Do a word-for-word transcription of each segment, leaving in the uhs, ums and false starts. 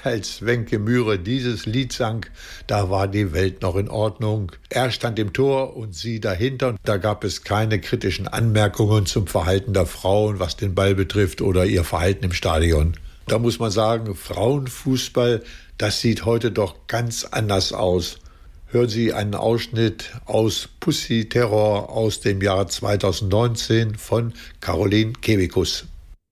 Als Wenke Mühre dieses Lied sang, da war die Welt noch in Ordnung. Er stand im Tor und sie dahinter. Da gab es keine kritischen Anmerkungen zum Verhalten der Frauen, was den Ball betrifft oder ihr Verhalten im Stadion. Da muss man sagen, Frauenfußball, das sieht heute doch ganz anders aus. Hören Sie einen Ausschnitt aus Pussy Terror aus dem Jahr zweitausendneunzehn von Caroline Kebekus.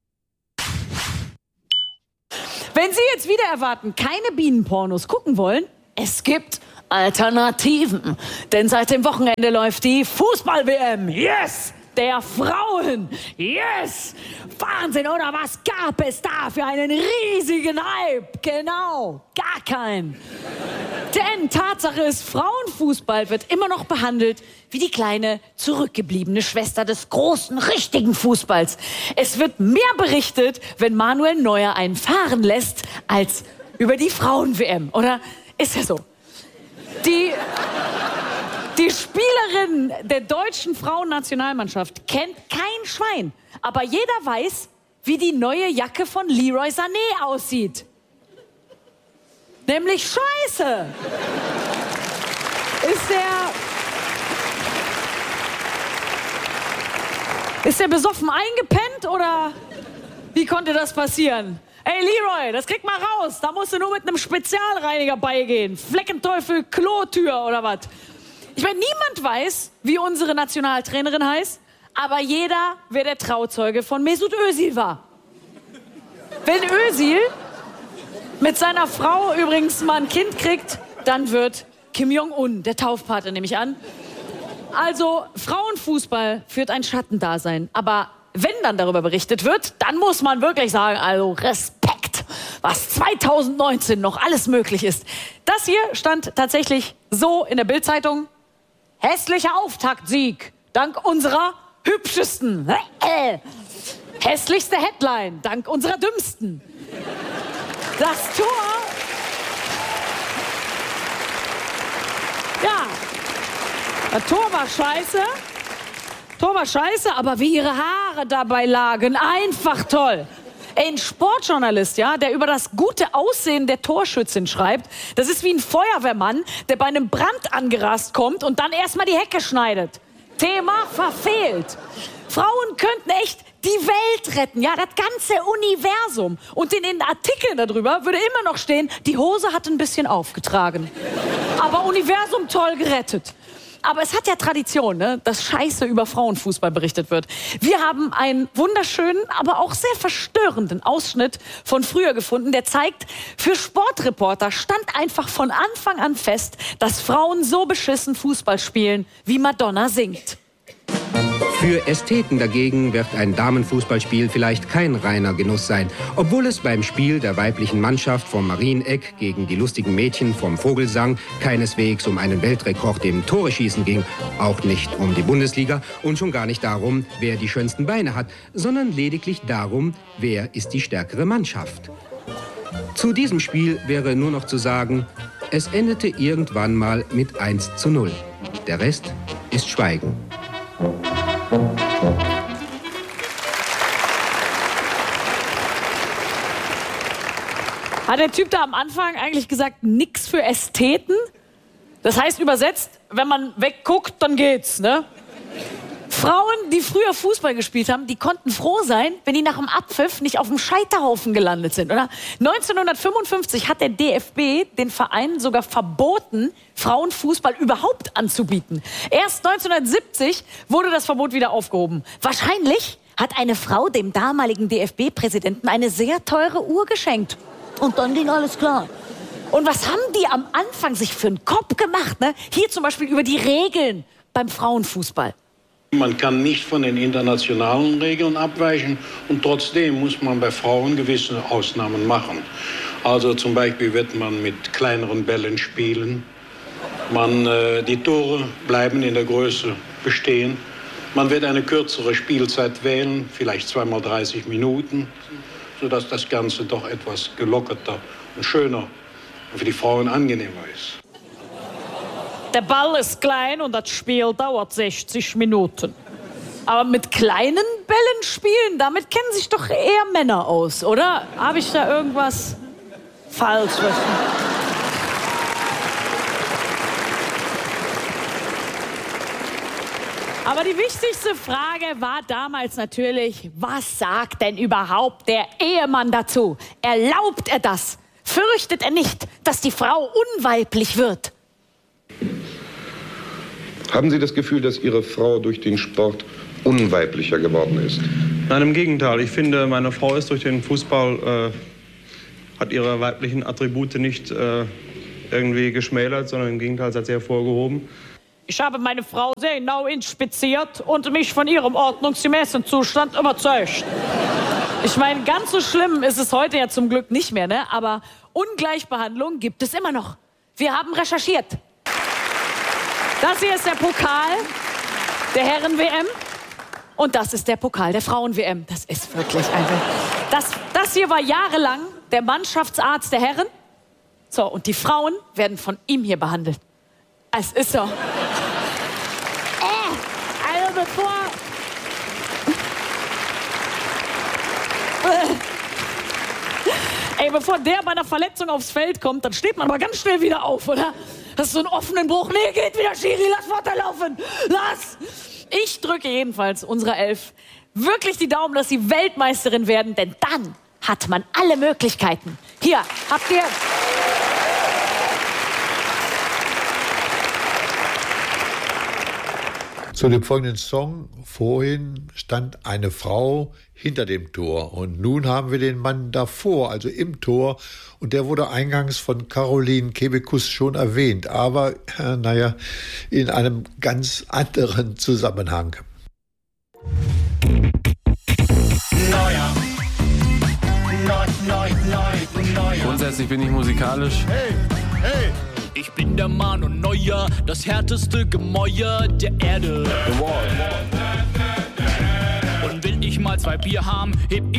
Wenn Sie jetzt wieder erwarten, keine Bienenpornos gucken wollen, es gibt Alternativen. Denn seit dem Wochenende läuft die Fußball-W M. Yes! Der Frauen. Yes! Wahnsinn, oder was gab es da für einen riesigen Hype? Genau, gar keinen. Denn Tatsache ist, Frauenfußball wird immer noch behandelt wie die kleine, zurückgebliebene Schwester des großen, richtigen Fußballs. Es wird mehr berichtet, wenn Manuel Neuer einen fahren lässt, als über die Frauen-W M. Oder ist ja so? Die... Die Spielerin der deutschen Frauennationalmannschaft kennt kein Schwein. Aber jeder weiß, wie die neue Jacke von Leroy Sané aussieht. Nämlich scheiße. Ist der... Ist der besoffen eingepennt oder wie konnte das passieren? Ey Leroy, das krieg mal raus. Da musst du nur mit einem Spezialreiniger beigehen. Fleckenteufel, Klotür oder was? Ich meine, niemand weiß, wie unsere Nationaltrainerin heißt, aber jeder, wer der Trauzeuge von Mesut Özil war. Wenn Özil mit seiner Frau übrigens mal ein Kind kriegt, dann wird Kim Jong-un der Taufpate, nehme ich an. Also, Frauenfußball führt ein Schattendasein. Aber wenn dann darüber berichtet wird, dann muss man wirklich sagen, also Respekt, was zweitausendneunzehn noch alles möglich ist. Das hier stand tatsächlich so in der Bild-Zeitung. Hässlicher Auftaktsieg, dank unserer hübschesten. Äh, hässlichste Headline, dank unserer dümmsten. Das Tor... Ja, das Tor war scheiße. Tor war scheiße, aber wie ihre Haare dabei lagen, einfach toll. Ein Sportjournalist, ja, der über das gute Aussehen der Torschützin schreibt, das ist wie ein Feuerwehrmann, der bei einem Brand angerast kommt und dann erstmal die Hecke schneidet. Thema verfehlt. Frauen könnten echt die Welt retten, ja, das ganze Universum. Und in den Artikeln darüber würde immer noch stehen, die Hose hat ein bisschen aufgetragen. Aber Universum toll gerettet. Aber es hat ja Tradition, ne, dass Scheiße über Frauenfußball berichtet wird. Wir haben einen wunderschönen, aber auch sehr verstörenden Ausschnitt von früher gefunden, der zeigt, für Sportreporter stand einfach von Anfang an fest, dass Frauen so beschissen Fußball spielen, wie Madonna singt. Für Ästheten dagegen wird ein Damenfußballspiel vielleicht kein reiner Genuss sein, obwohl es beim Spiel der weiblichen Mannschaft vom Marieneck gegen die lustigen Mädchen vom Vogelsang keineswegs um einen Weltrekord im Toreschießen ging, auch nicht um die Bundesliga und schon gar nicht darum, wer die schönsten Beine hat, sondern lediglich darum, wer ist die stärkere Mannschaft. Zu diesem Spiel wäre nur noch zu sagen, es endete irgendwann mal mit eins zu null. Der Rest ist Schweigen. Hat der Typ da am Anfang eigentlich gesagt, nix für Ästheten? Das heißt übersetzt, wenn man wegguckt, dann geht's, ne? Frauen, die früher Fußball gespielt haben, die konnten froh sein, wenn die nach dem Abpfiff nicht auf dem Scheiterhaufen gelandet sind, oder? neunzehnhundertfünfundfünfzig hat der D F B den Vereinen sogar verboten, Frauenfußball überhaupt anzubieten. Erst neunzehnhundertsiebzig wurde das Verbot wieder aufgehoben. Wahrscheinlich hat eine Frau dem damaligen D F B-Präsidenten eine sehr teure Uhr geschenkt. Und dann ging alles klar. Und was haben die am Anfang sich für einen Kopf gemacht, ne? Hier zum Beispiel über die Regeln beim Frauenfußball. Man kann nicht von den internationalen Regeln abweichen und trotzdem muss man bei Frauen gewisse Ausnahmen machen. Also zum Beispiel wird man mit kleineren Bällen spielen, man, äh, die Tore bleiben in der Größe bestehen, man wird eine kürzere Spielzeit wählen, vielleicht zweimal dreißig Minuten, sodass das Ganze doch etwas gelockerter und schöner und für die Frauen angenehmer ist. Der Ball ist klein und das Spiel dauert sechzig Minuten. Aber mit kleinen Bällen spielen, damit kennen sich doch eher Männer aus, oder? Habe ich da irgendwas... falsch wissen. Aber die wichtigste Frage war damals natürlich, was sagt denn überhaupt der Ehemann dazu? Erlaubt er das? Fürchtet er nicht, dass die Frau unweiblich wird? Haben Sie das Gefühl, dass Ihre Frau durch den Sport unweiblicher geworden ist? Nein, im Gegenteil. Ich finde, meine Frau ist durch den Fußball, äh, hat ihre weiblichen Attribute nicht äh, irgendwie geschmälert, sondern im Gegenteil, sie hat sie hervorgehoben. Ich habe meine Frau sehr genau inspiziert und mich von ihrem ordnungsgemäßen Zustand überzeugt. Ich meine, ganz so schlimm ist es heute ja zum Glück nicht mehr, ne? Aber Ungleichbehandlung gibt es immer noch. Wir haben recherchiert. Das hier ist der Pokal der Herren-W M und das ist der Pokal der Frauen-W M. Das ist wirklich einfach... Das, das hier war jahrelang der Mannschaftsarzt der Herren. So, und die Frauen werden von ihm hier behandelt. Es ist so. Also bevor... Ey, bevor der bei einer Verletzung aufs Feld kommt, dann steht man aber ganz schnell wieder auf, oder? Das ist so ein offenen Bruch. Nee, geht wieder, Schiri, lass weiterlaufen. Lass! Ich drücke jedenfalls unserer Elf wirklich die Daumen, dass sie Weltmeisterin werden, denn dann hat man alle Möglichkeiten. Hier, habt ihr... Zu dem folgenden Song, vorhin stand eine Frau hinter dem Tor und nun haben wir den Mann davor, also im Tor, und der wurde eingangs von Caroline Kebekus schon erwähnt, aber äh, naja, in einem ganz anderen Zusammenhang. Neuer. Neu, neu, neu, neuer. Grundsätzlich bin ich musikalisch. Hey, hey. Ich bin der Manu Neuer, das härteste Gemäuer der Erde. The Wall. Und will ich mal zwei Bier haben, heb